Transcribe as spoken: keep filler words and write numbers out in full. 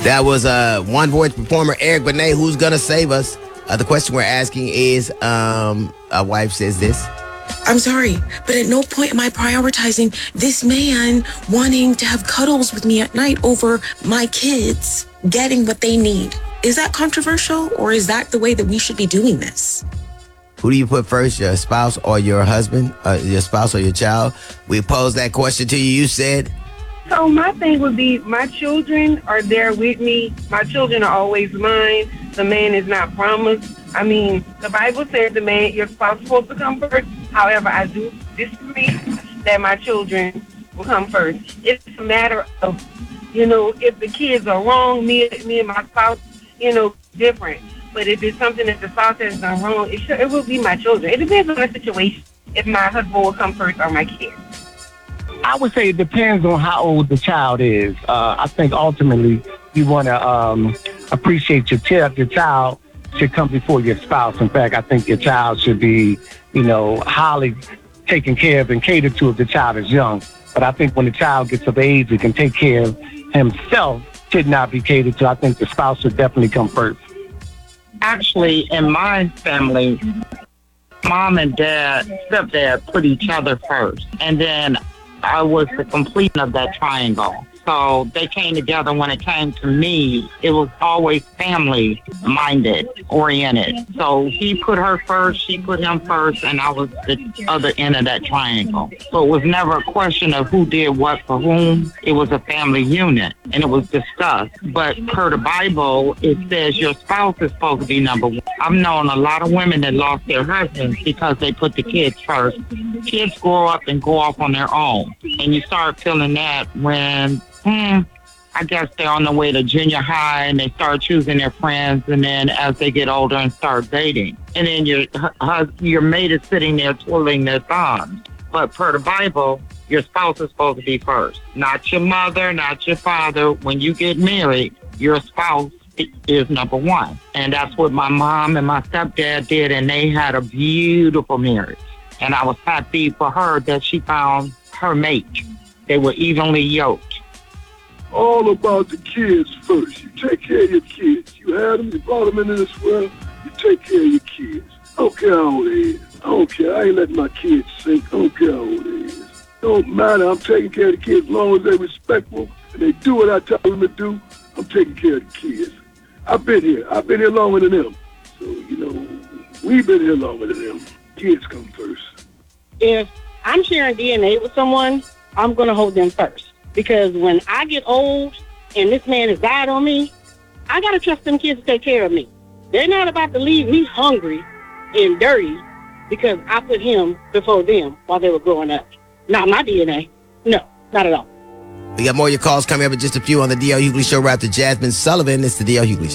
That was uh, One Voice performer Eric Benet. Who's gonna save us? Uh, the question we're asking is, um, a wife says this. I'm sorry, but at no point am I prioritizing this man wanting to have cuddles with me at night over my kids getting what they need. Is that controversial, or is that the way that we should be doing this? Who do you put first, your spouse or your husband, uh, your spouse or your child? We posed that question to you. You said... So my thing would be, my children are there with me. My children are always mine. The man is not promised. I mean, the Bible says the man, your spouse is supposed to come first. However, I do disagree that my children will come first. It's a matter of, you know, if the kids are wrong, me, me and my spouse, you know, different. But if it's something that the spouse has done wrong, it, should, it will be my children. It depends on the situation, if my husband will come first or my kids. I would say it depends on how old the child is. Uh, I think ultimately you want to um, appreciate your child. Your child should come before your spouse. In fact, I think your child should be, you know, highly taken care of and catered to if the child is young. But I think when the child gets of age and can take care of himself, should not be catered to. I think the spouse should definitely come first. Actually, in my family, mom and dad, stepdad put each other first. And then I was the completion of that triangle. So they came together. When it came to me, it was always family-minded, oriented. So he put her first, she put him first, and I was the other end of that triangle. So it was never a question of who did what for whom. It was a family unit, and it was discussed. But per the Bible, it says your spouse is supposed to be number one. I've known a lot of women that lost their husbands because they put the kids first. Kids grow up and go off on their own, and you start feeling that when Hmm, I guess they're on the way to junior high and they start choosing their friends, and then as they get older and start dating. And then your your mate is sitting there twiddling their thumbs. But per the Bible, your spouse is supposed to be first. Not your mother, not your father. When you get married, your spouse is number one. And that's what my mom and my stepdad did, and they had a beautiful marriage. And I was happy for her that she found her mate. They were evenly yoked. All about the kids first. You take care of your kids. You had them, you brought them into this world, you take care of your kids. I don't care how old they is. I don't care. I ain't letting my kids sink. I don't care how old they is. It don't matter. I'm taking care of the kids as long as they're respectful and they do what I tell them to do. I'm taking care of the kids. I've been here. I've been here longer than them. So, you know, we've been here longer than them. Kids come first. If I'm sharing D N A with someone, I'm going to hold them first. Because when I get old and this man has died on me, I got to trust them kids to take care of me. They're not about to leave me hungry and dirty because I put him before them while they were growing up. Not my D N A. No, not at all. We got more of your calls coming up in just a few on the D L Hughley Show right after Jasmine Sullivan. It's the D L Hughley Show.